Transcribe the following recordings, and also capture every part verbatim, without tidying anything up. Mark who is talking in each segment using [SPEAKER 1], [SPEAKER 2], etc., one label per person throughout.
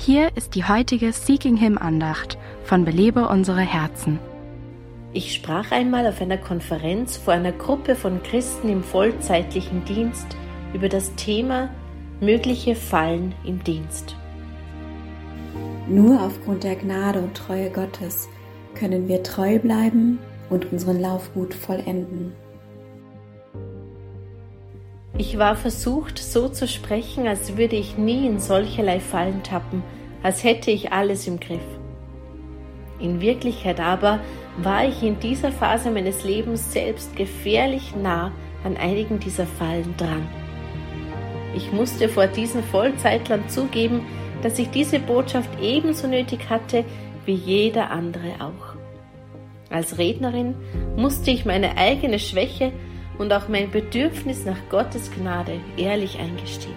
[SPEAKER 1] Hier ist die heutige Seeking Him Andacht von Belebe unsere Herzen.
[SPEAKER 2] Ich sprach einmal auf einer Konferenz vor einer Gruppe von Christen im vollzeitlichen Dienst über das Thema mögliche Fallen im Dienst.
[SPEAKER 3] Nur aufgrund der Gnade und Treue Gottes können wir treu bleiben und unseren Lauf gut vollenden.
[SPEAKER 2] Ich war versucht, so zu sprechen, als würde ich nie in solcherlei Fallen tappen, als hätte ich alles im Griff. In Wirklichkeit aber war ich in dieser Phase meines Lebens selbst gefährlich nah an einigen dieser Fallen dran. Ich musste vor diesen Vollzeitlern zugeben, dass ich diese Botschaft ebenso nötig hatte wie jeder andere auch. Als Rednerin musste ich meine eigene Schwäche und auch mein Bedürfnis nach Gottes Gnade ehrlich eingestehen.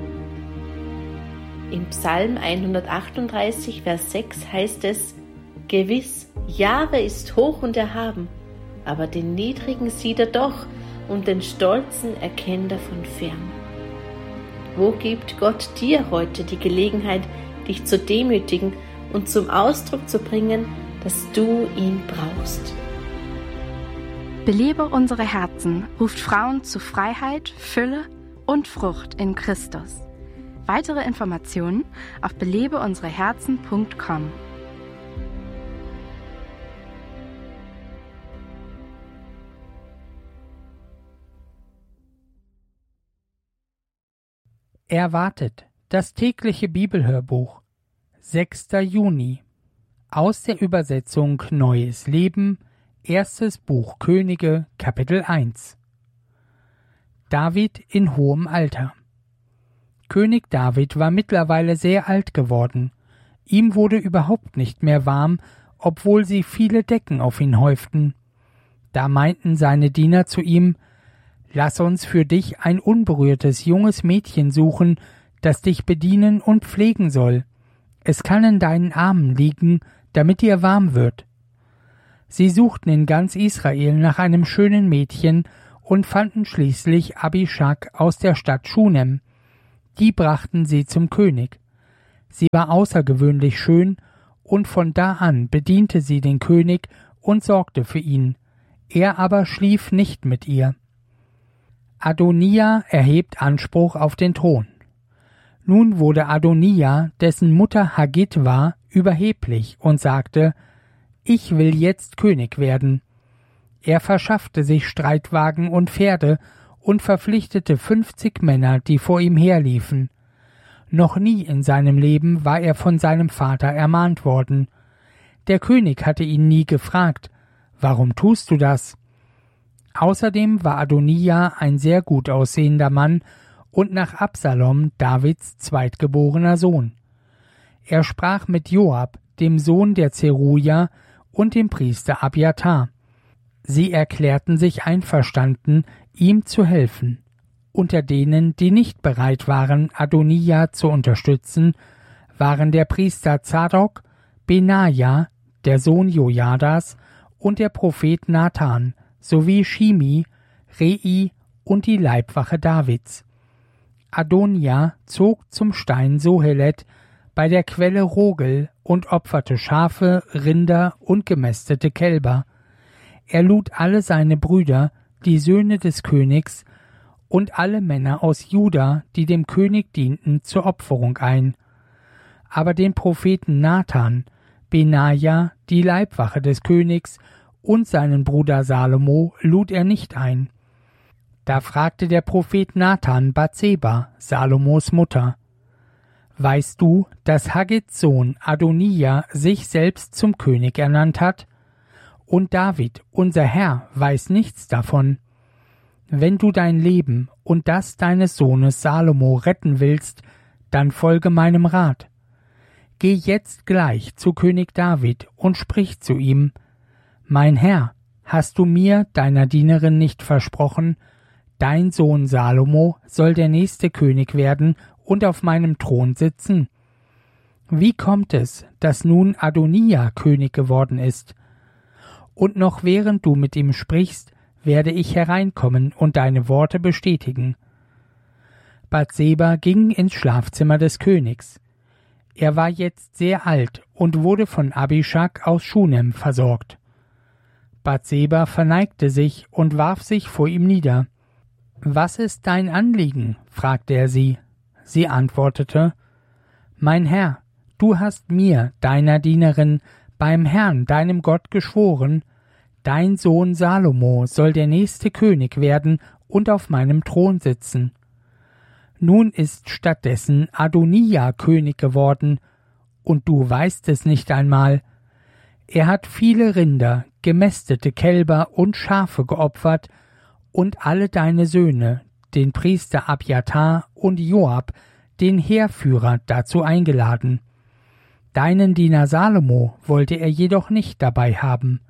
[SPEAKER 2] Im Psalm hundertachtunddreißig, Vers sechs heißt es: Gewiss, Jahwe ist hoch und erhaben, aber den Niedrigen sieht er doch und den Stolzen erkennt er von fern. Wo gibt Gott dir heute die Gelegenheit, dich zu demütigen und zum Ausdruck zu bringen, dass du ihn brauchst?
[SPEAKER 1] Belebe unsere Herzen ruft Frauen zu Freiheit, Fülle und Frucht in Christus. Weitere Informationen auf belebe unsere herzen punkt com.
[SPEAKER 4] Erwartet, das tägliche Bibelhörbuch, sechster Juni, aus der Übersetzung Neues Leben, erstes Buch Könige, Kapitel eins. David in hohem Alter. König David war mittlerweile sehr alt geworden. Ihm wurde überhaupt nicht mehr warm, obwohl sie viele Decken auf ihn häuften. Da meinten seine Diener zu ihm: Lass uns für dich ein unberührtes junges Mädchen suchen, das dich bedienen und pflegen soll. Es kann in deinen Armen liegen, damit dir warm wird. Sie suchten in ganz Israel nach einem schönen Mädchen und fanden schließlich Abishag aus der Stadt Schunem. Die brachten sie zum König. Sie war außergewöhnlich schön, und von da an bediente sie den König und sorgte für ihn. Er aber schlief nicht mit ihr. Adonia erhebt Anspruch auf den Thron. Nun wurde Adonia, dessen Mutter Haggit war, überheblich und sagte: Ich will jetzt König werden. Er verschaffte sich Streitwagen und Pferde und verpflichtete fünfzig Männer, die vor ihm herliefen. Noch nie in seinem Leben war er von seinem Vater ermahnt worden. Der König hatte ihn nie gefragt: Warum tust du das? Außerdem war Adonia ein sehr gut aussehender Mann und nach Absalom Davids zweitgeborener Sohn. Er sprach mit Joab, dem Sohn der Zeruja, und dem Priester Abjatar. Sie erklärten sich einverstanden, ihm zu helfen. Unter denen, die nicht bereit waren, Adonia zu unterstützen, waren der Priester Zadok, Benaja, der Sohn Jojadas, und der Prophet Nathan, sowie Shimi, Rei und die Leibwache Davids. Adonia zog zum Stein Sohelet bei der Quelle Rogel und opferte Schafe, Rinder und gemästete Kälber. Er lud alle seine Brüder, die Söhne des Königs, und alle Männer aus Juda, die dem König dienten, zur Opferung ein. Aber den Propheten Nathan, Benaja, die Leibwache des Königs, und seinen Bruder Salomo lud er nicht ein. Da fragte der Prophet Nathan Bathseba, Salomos Mutter: Weißt du, dass Haggits Sohn Adonia sich selbst zum König ernannt hat? Und David, unser Herr, weiß nichts davon. Wenn du dein Leben und das deines Sohnes Salomo retten willst, dann folge meinem Rat. Geh jetzt gleich zu König David und sprich zu ihm: Mein Herr, hast du mir, deiner Dienerin, nicht versprochen, dein Sohn Salomo soll der nächste König werden und auf meinem Thron sitzen? Wie kommt es, dass nun Adonia König geworden ist? Und noch während du mit ihm sprichst, werde ich hereinkommen und deine Worte bestätigen. Bathseba ging ins Schlafzimmer des Königs. Er war jetzt sehr alt und wurde von Abischag aus Schunem versorgt. Bathseba verneigte sich und warf sich vor ihm nieder. »Was ist dein Anliegen?« fragte er sie. Sie antwortete, »Mein Herr, du hast mir, deiner Dienerin, beim Herrn, deinem Gott, geschworen, dein Sohn Salomo soll der nächste König werden und auf meinem Thron sitzen. Nun ist stattdessen Adonija König geworden, und du weißt es nicht einmal. Er hat viele Rinder, gemästete Kälber und Schafe geopfert, und alle deine Söhne, den Priester Abjatar und Joab, den Heerführer, dazu eingeladen. Deinen Diener Salomo wollte er jedoch nicht dabei haben.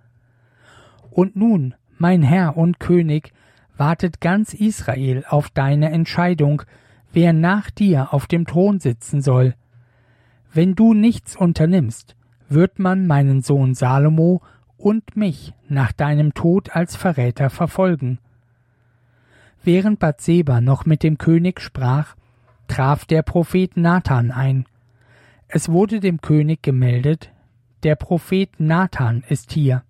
[SPEAKER 4] Und nun, mein Herr und König, wartet ganz Israel auf deine Entscheidung, wer nach dir auf dem Thron sitzen soll. Wenn du nichts unternimmst, wird man meinen Sohn Salomo und mich nach deinem Tod als Verräter verfolgen.« Während Bathseba noch mit dem König sprach, traf der Prophet Nathan ein. Es wurde dem König gemeldet, der Prophet Nathan ist hier.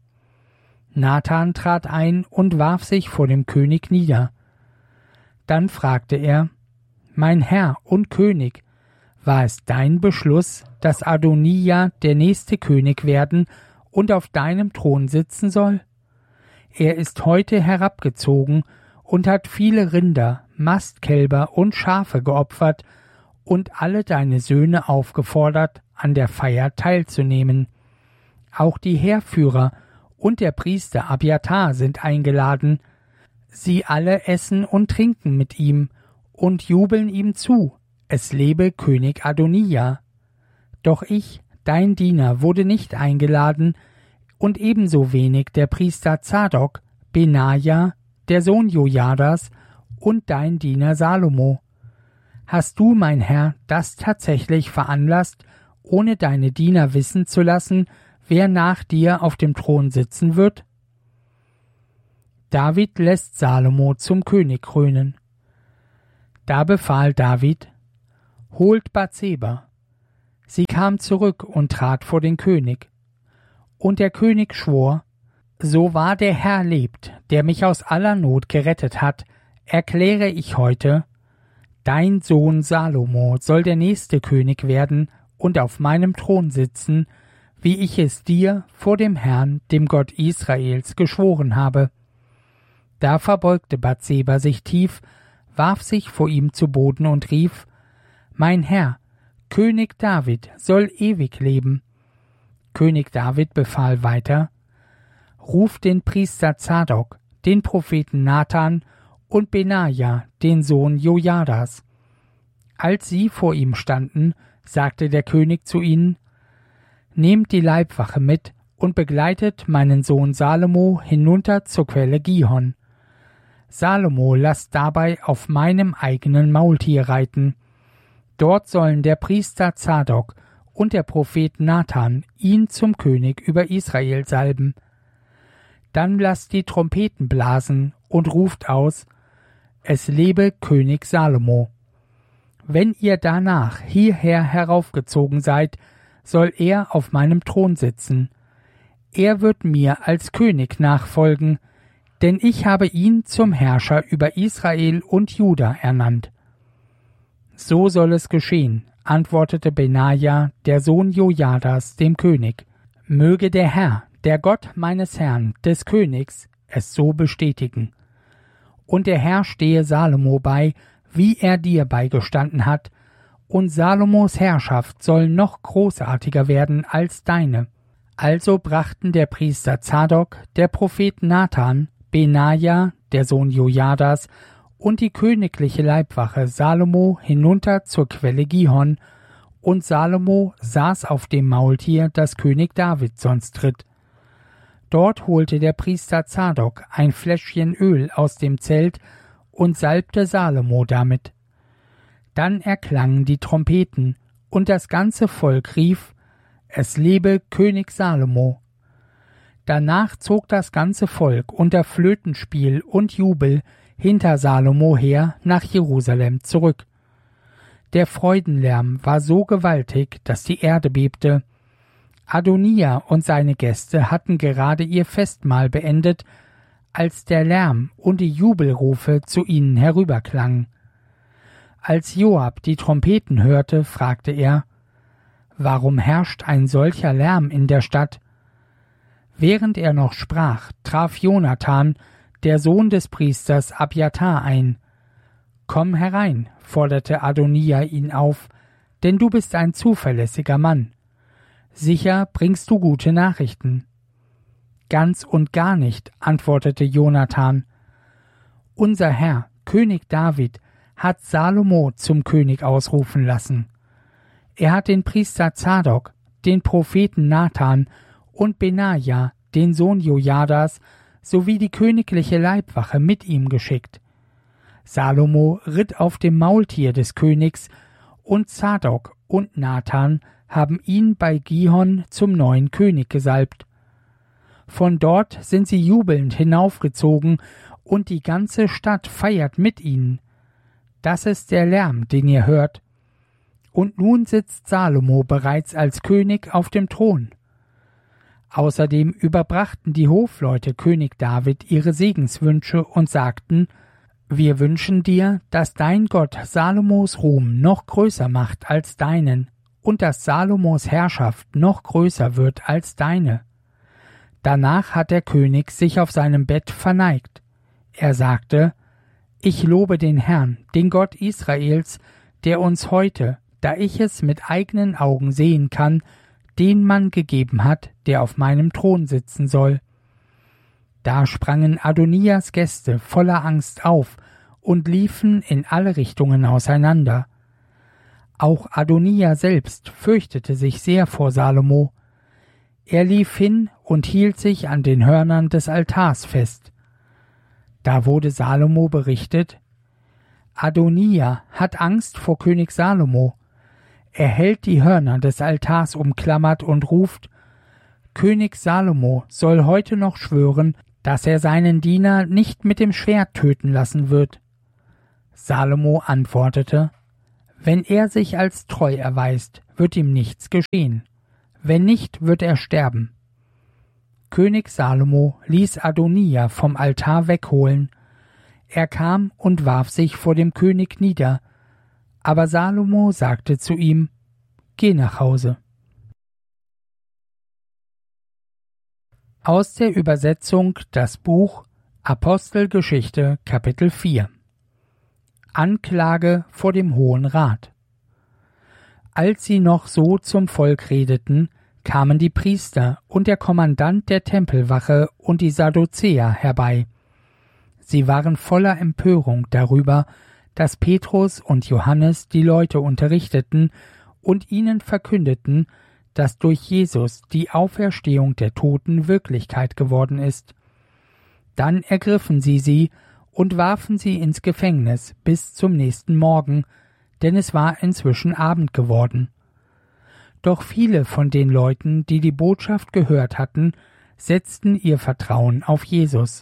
[SPEAKER 4] Nathan trat ein und warf sich vor dem König nieder. Dann fragte er, »Mein Herr und König, war es dein Beschluss, dass Adonija der nächste König werden und auf deinem Thron sitzen soll? Er ist heute herabgezogen und hat viele Rinder, Mastkälber und Schafe geopfert und alle deine Söhne aufgefordert, an der Feier teilzunehmen. Auch die Heerführer und der Priester Abjatar sind eingeladen. Sie alle essen und trinken mit ihm und jubeln ihm zu. Es lebe König Adonija. Doch ich, dein Diener, wurde nicht eingeladen, und ebenso wenig der Priester Zadok, Benaja, der Sohn Jojadas, und dein Diener Salomo. Hast du, mein Herr, das tatsächlich veranlasst, ohne deine Diener wissen zu lassen, wer nach dir auf dem Thron sitzen wird? David lässt Salomo zum König krönen. Da befahl David, »Holt Bathseba.« Sie kam zurück und trat vor den König. Und der König schwor, »So wahr der Herr lebt, der mich aus aller Not gerettet hat, erkläre ich heute, dein Sohn Salomo soll der nächste König werden und auf meinem Thron sitzen, wie ich es dir vor dem Herrn, dem Gott Israels, geschworen habe.« Da verbeugte Bathseba sich tief, warf sich vor ihm zu Boden und rief, »Mein Herr, König David soll ewig leben.« König David befahl weiter, »Ruf den Priester Zadok, den Propheten Nathan und Benaja, den Sohn Jojadas.« Als sie vor ihm standen, sagte der König zu ihnen, »Nehmt die Leibwache mit und begleitet meinen Sohn Salomo hinunter zur Quelle Gihon. Salomo lasst dabei auf meinem eigenen Maultier reiten. Dort sollen der Priester Zadok und der Prophet Nathan ihn zum König über Israel salben. Dann lasst die Trompeten blasen und ruft aus, es lebe König Salomo. Wenn ihr danach hierher heraufgezogen seid, soll er auf meinem Thron sitzen. Er wird mir als König nachfolgen, denn ich habe ihn zum Herrscher über Israel und Juda ernannt.« »So soll es geschehen«, antwortete Benaja, der Sohn Jojadas, dem König. »Möge der Herr, der Gott meines Herrn, des Königs, es so bestätigen. Und der Herr stehe Salomo bei, wie er dir beigestanden hat, und Salomos Herrschaft soll noch großartiger werden als deine.« Also brachten der Priester Zadok, der Prophet Nathan, Benaja, der Sohn Jojadas, und die königliche Leibwache Salomo hinunter zur Quelle Gihon, und Salomo saß auf dem Maultier, das König David sonst ritt. Dort holte der Priester Zadok ein Fläschchen Öl aus dem Zelt und salbte Salomo damit. Dann erklangen die Trompeten, und das ganze Volk rief, es lebe König Salomo. Danach zog das ganze Volk unter Flötenspiel und Jubel hinter Salomo her nach Jerusalem zurück. Der Freudenlärm war so gewaltig, dass die Erde bebte. Adonija und seine Gäste hatten gerade ihr Festmahl beendet, als der Lärm und die Jubelrufe zu ihnen herüberklangen. Als Joab die Trompeten hörte, fragte er: Warum herrscht ein solcher Lärm in der Stadt? Während er noch sprach, traf Jonathan, der Sohn des Priesters Abjatar, ein. »Komm herein«, forderte Adonija ihn auf, »denn du bist ein zuverlässiger Mann. Sicher bringst du gute Nachrichten.« »Ganz und gar nicht«, antwortete Jonathan. »Unser Herr, König David, hat Salomo zum König ausrufen lassen. Er hat den Priester Zadok, den Propheten Nathan und Benaja, den Sohn Jojadas, sowie die königliche Leibwache mit ihm geschickt. Salomo ritt auf dem Maultier des Königs, und Zadok und Nathan haben ihn bei Gihon zum neuen König gesalbt. Von dort sind sie jubelnd hinaufgezogen, und die ganze Stadt feiert mit ihnen. Das ist der Lärm, den ihr hört. Und nun sitzt Salomo bereits als König auf dem Thron. Außerdem überbrachten die Hofleute König David ihre Segenswünsche und sagten: Wir wünschen dir, dass dein Gott Salomos Ruhm noch größer macht als deinen und dass Salomos Herrschaft noch größer wird als deine. Danach hat der König sich auf seinem Bett verneigt. Er sagte: Ich lobe den Herrn, den Gott Israels, der uns heute, da ich es mit eigenen Augen sehen kann, den Mann gegeben hat, der auf meinem Thron sitzen soll. Da sprangen Adonijas Gäste voller Angst auf und liefen in alle Richtungen auseinander. Auch Adonija selbst fürchtete sich sehr vor Salomo. Er lief hin und hielt sich an den Hörnern des Altars fest. Da wurde Salomo berichtet: Adonija hat Angst vor König Salomo. Er hält die Hörner des Altars umklammert und ruft: König Salomo soll heute noch schwören, dass er seinen Diener nicht mit dem Schwert töten lassen wird. Salomo antwortete: Wenn er sich als treu erweist, wird ihm nichts geschehen. Wenn nicht, wird er sterben. König Salomo ließ Adonija vom Altar wegholen. Er kam und warf sich vor dem König nieder. Aber Salomo sagte zu ihm: Geh nach Hause. Aus der Übersetzung das Buch Apostelgeschichte Kapitel vier. Anklage vor dem Hohen Rat. Als sie noch so zum Volk redeten, kamen die Priester und der Kommandant der Tempelwache und die Sadduzäer herbei. Sie waren voller Empörung darüber, dass Petrus und Johannes die Leute unterrichteten und ihnen verkündeten, dass durch Jesus die Auferstehung der Toten Wirklichkeit geworden ist. Dann ergriffen sie sie und warfen sie ins Gefängnis bis zum nächsten Morgen, denn es war inzwischen Abend geworden. Doch viele von den Leuten, die die Botschaft gehört hatten, setzten ihr Vertrauen auf Jesus.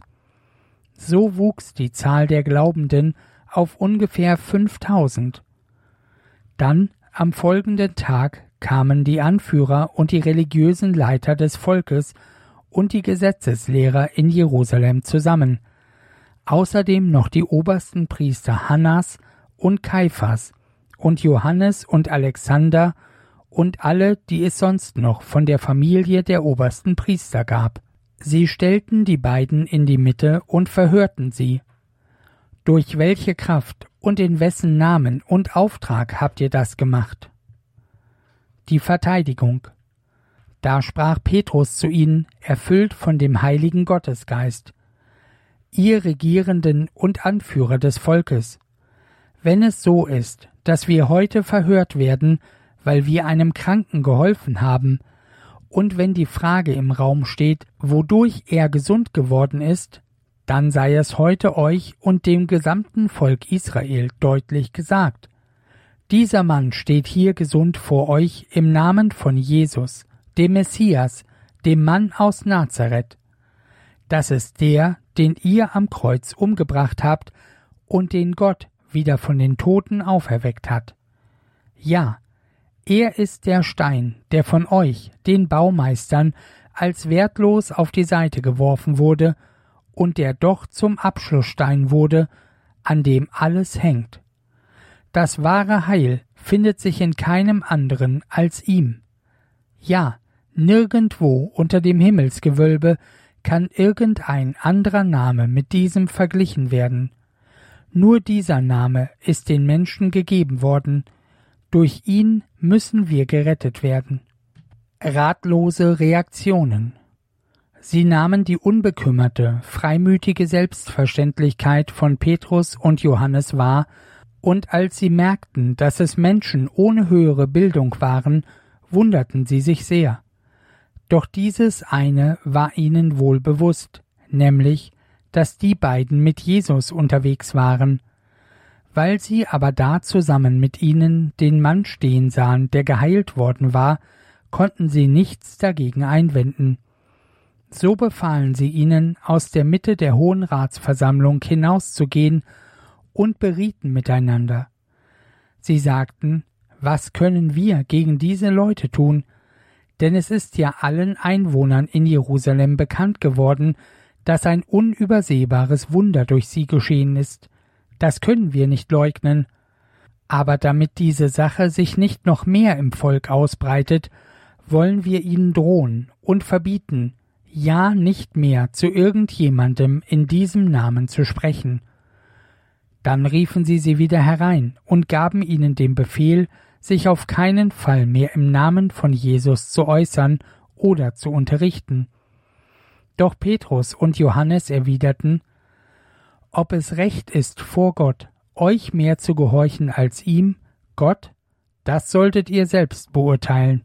[SPEAKER 4] So wuchs die Zahl der Glaubenden auf ungefähr fünftausend. Dann, am folgenden Tag, kamen die Anführer und die religiösen Leiter des Volkes und die Gesetzeslehrer in Jerusalem zusammen, außerdem noch die obersten Priester Hannas und Kaiphas und Johannes und Alexander und alle, die es sonst noch von der Familie der obersten Priester gab. Sie stellten die beiden in die Mitte und verhörten sie. Durch welche Kraft und in wessen Namen und Auftrag habt ihr das gemacht? Die Verteidigung. Da sprach Petrus zu ihnen, erfüllt von dem heiligen Gottesgeist: Ihr Regierenden und Anführer des Volkes, wenn es so ist, dass wir heute verhört werden, weil wir einem Kranken geholfen haben, und wenn die Frage im Raum steht, wodurch er gesund geworden ist, dann sei es heute euch und dem gesamten Volk Israel deutlich gesagt: Dieser Mann steht hier gesund vor euch im Namen von Jesus, dem Messias, dem Mann aus Nazareth. Das ist der, den ihr am Kreuz umgebracht habt und den Gott wieder von den Toten auferweckt hat. Ja, er ist der Stein, der von euch, den Baumeistern, als wertlos auf die Seite geworfen wurde und der doch zum Abschlussstein wurde, an dem alles hängt. Das wahre Heil findet sich in keinem anderen als ihm. Ja, nirgendwo unter dem Himmelsgewölbe kann irgendein anderer Name mit diesem verglichen werden. Nur dieser Name ist den Menschen gegeben worden. Durch ihn müssen wir gerettet werden. Ratlose Reaktionen. Sie nahmen die unbekümmerte, freimütige Selbstverständlichkeit von Petrus und Johannes wahr, und als sie merkten, dass es Menschen ohne höhere Bildung waren, wunderten sie sich sehr. Doch dieses eine war ihnen wohl bewusst, nämlich, dass die beiden mit Jesus unterwegs waren. Weil sie aber da zusammen mit ihnen den Mann stehen sahen, der geheilt worden war, konnten sie nichts dagegen einwenden. So befahlen sie ihnen, aus der Mitte der Hohen Ratsversammlung hinauszugehen und berieten miteinander. Sie sagten, was können wir gegen diese Leute tun? Denn es ist ja allen Einwohnern in Jerusalem bekannt geworden, dass ein unübersehbares Wunder durch sie geschehen ist. Das können wir nicht leugnen. Aber damit diese Sache sich nicht noch mehr im Volk ausbreitet, wollen wir ihnen drohen und verbieten, ja nicht mehr zu irgendjemandem in diesem Namen zu sprechen. Dann riefen sie sie wieder herein und gaben ihnen den Befehl, sich auf keinen Fall mehr im Namen von Jesus zu äußern oder zu unterrichten. Doch Petrus und Johannes erwiderten, ob es recht ist vor Gott, euch mehr zu gehorchen als ihm, Gott, das solltet ihr selbst beurteilen.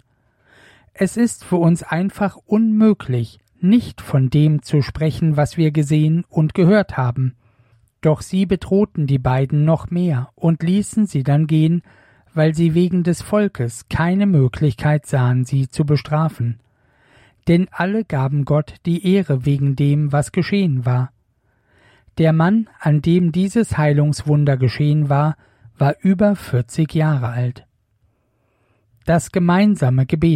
[SPEAKER 4] Es ist für uns einfach unmöglich, nicht von dem zu sprechen, was wir gesehen und gehört haben. Doch sie bedrohten die beiden noch mehr und ließen sie dann gehen, weil sie wegen des Volkes keine Möglichkeit sahen, sie zu bestrafen. Denn alle gaben Gott die Ehre wegen dem, was geschehen war. Der Mann, an dem dieses Heilungswunder geschehen war, war über vierzig Jahre alt. Das gemeinsame Gebet.